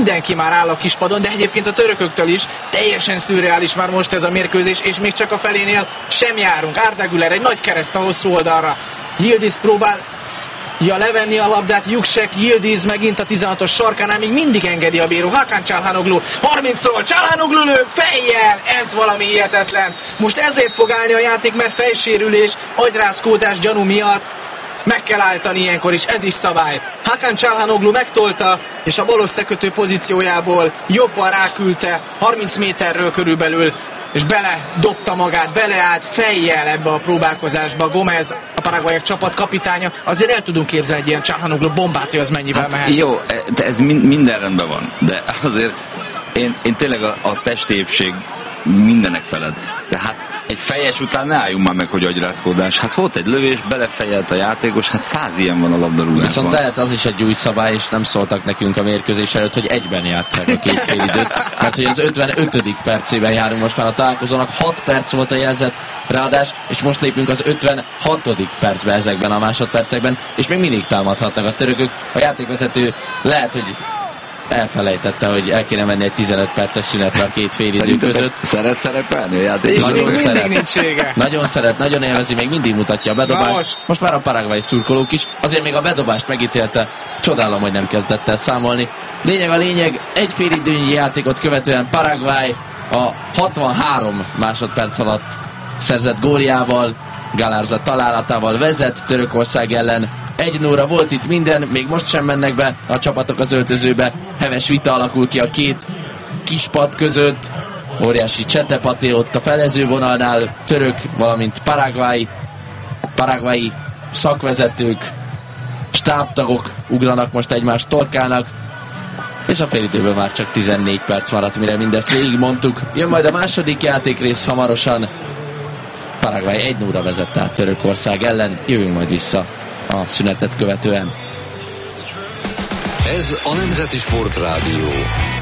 mindenki már áll a kispadon, de egyébként a törököktől is teljesen szürreális már most ez a mérkőzés, és még csak a felénél sem járunk. Arda Güler egy nagy kereszt a hosszú oldalra. Yildiz próbál levenni a labdát, Juksek, Yildiz megint a 16-os sarkánál, még mindig engedi a bíró. Hakan Çalhanoğlu 30-ról, Çalhanoğlu lő fejjel, ez valami hihetetlen. Most ezért fog állni a játék, mert fejsérülés, agyrázkódás gyanú miatt meg kell állítani ilyenkor is, ez is szabály. Hakan Çalhanoğlu megtolta, és a bal összekötő pozíciójából jobban ráküldte, 30 méterről körülbelül, és beledobta magát, beleállt fejjel ebbe a próbálkozásba. Gomez, a paraguayak csapatkapitánya. Azért el tudunk képzelni egy ilyen Çalhanoğlu bombát, hogy az mennyivel mehet. Jó, de ez minden rendben van, de azért én tényleg a testépség mindenek feled. De hát egy fejes után ne álljunk már meg, hogy agyrázkodás. Hát volt egy lövés, belefejelt a játékos, hát 100 ilyen van a labdarúgásban. Viszont lehet az is egy új szabály, és nem szóltak nekünk a mérkőzés előtt, hogy egyben játsszák a két félidőt. Mert hogy az 55. percében járunk most már a találkozónak, 6 perc volt a jelzett ráadás, és most lépünk az 56. percbe ezekben a másodpercekben, és még mindig támadhatnak a törökök. A játékvezető lehet, hogy elfelejtette, hogy el kéne menni egy 15 perces szünetre a két félidő között. Szeret szerepelni a játék? Nagyon szeret, nagyon élvezi, még mindig mutatja a bedobást. Most már a paraguayi szurkolók is, azért még a bedobást megítélte. Csodálom, hogy nem kezdett el számolni. Lényeg, egy félidőnyi játékot követően Paraguay a 63 másodperc alatt szerzett góljával, Galarza találatával vezet Törökország ellen. 1-0-ra volt itt minden, még most sem mennek be a csapatok az öltözőbe. Heves vita alakul ki a két kispad között. Óriási csetepaté ott a felezővonalnál. Török, valamint paraguayi szakvezetők, stábtagok ugranak most egymás torkának. És a félidőből már csak 14 perc maradt, mire mindezt végigmondtuk. Jön majd a második játékrész hamarosan. Paraguay 1-0-ra vezette át Törökország ellen. Jövünk majd vissza a szünetet követően. Ez a Nemzeti Sportrádió.